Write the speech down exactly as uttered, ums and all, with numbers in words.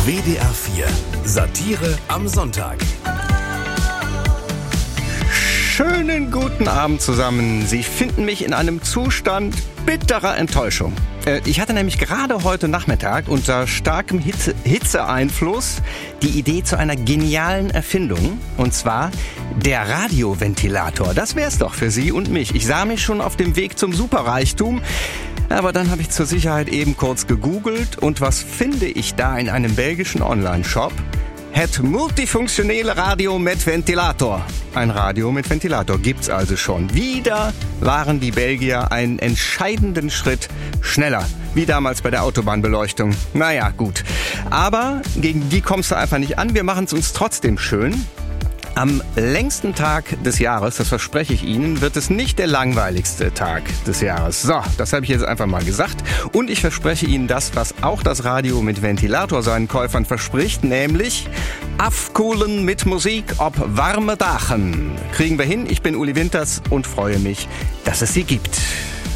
W D R vier. Satire am Sonntag. Schönen guten Abend zusammen. Sie finden mich in einem Zustand bitterer Enttäuschung. Äh, ich hatte nämlich gerade heute Nachmittag unter starkem Hitze, Hitzeeinfluss die Idee zu einer genialen Erfindung. Und zwar der Radioventilator. Das wär's doch für Sie und mich. Ich sah mich schon auf dem Weg zum Superreichtum. Aber dann habe ich zur Sicherheit eben kurz gegoogelt. Und was finde ich da in einem belgischen Online-Shop? Het multifunktionele Radio mit Ventilator. Ein Radio mit Ventilator gibt's also schon. Wieder waren die Belgier einen entscheidenden Schritt schneller. Wie damals bei der Autobahnbeleuchtung. Naja, gut. Aber gegen die kommst du einfach nicht an. Wir machen es uns trotzdem schön. Am längsten Tag des Jahres, das verspreche ich Ihnen, wird es nicht der langweiligste Tag des Jahres. So, das habe ich jetzt einfach mal gesagt. Und ich verspreche Ihnen das, was auch das Radio mit Ventilator seinen Käufern verspricht, nämlich afkoelen mit Musik ob warme Dagen. Kriegen wir hin. Ich bin Uli Winters und freue mich, dass es sie gibt.